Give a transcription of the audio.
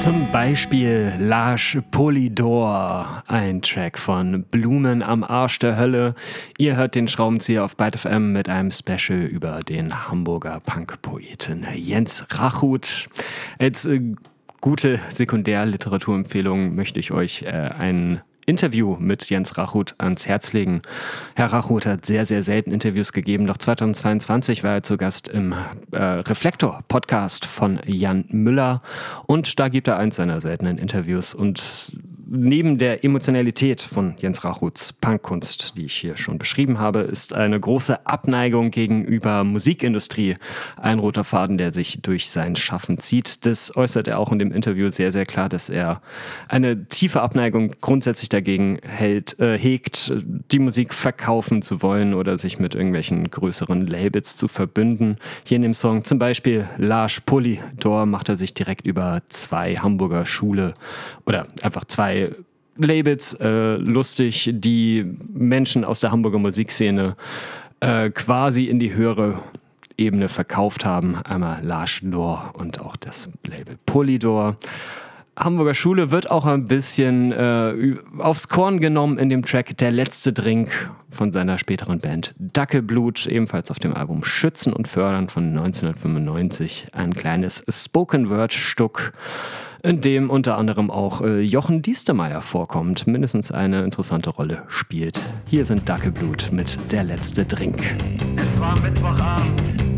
Zum Beispiel L'Arche Polydor, ein Track von Blumen am Arsch der Hölle. Ihr hört den Schraubenzieher auf Byte FM mit einem Special über den Hamburger Punkpoeten Jens Rachut. Als gute Sekundärliteraturempfehlung möchte ich euch ein Interview mit Jens Rachut ans Herz legen. Herr Rachut hat sehr, sehr selten Interviews gegeben. Doch 2022 war er zu Gast im Reflektor-Podcast von Jan Müller. Und da gibt er eins seiner seltenen Interviews. Und neben der Emotionalität von Jens Rachuts Punkkunst, die ich hier schon beschrieben habe, ist eine große Abneigung gegenüber Musikindustrie ein roter Faden, der sich durch sein Schaffen zieht. Das äußert er auch in dem Interview sehr, sehr klar, dass er eine tiefe Abneigung grundsätzlich dagegen hegt, die Musik verkaufen zu wollen oder sich mit irgendwelchen größeren Labels zu verbünden. Hier in dem Song zum Beispiel L'Arche Polydor macht er sich direkt über zwei Hamburger Schule oder einfach zwei Labels lustig, die Menschen aus der Hamburger Musikszene quasi in die höhere Ebene verkauft haben. Einmal L'Arche d'Or und auch das Label Polydor. Hamburger Schule wird auch ein bisschen aufs Korn genommen in dem Track Der letzte Drink von seiner späteren Band Dackelblut, ebenfalls auf dem Album Schützen und Fördern von 1995. Ein kleines Spoken-Word-Stück, in dem unter anderem auch Jochen Diestermeier vorkommt, mindestens eine interessante Rolle spielt. Hier sind Dackelblut mit Der letzte Drink. Es war Mittwochabend.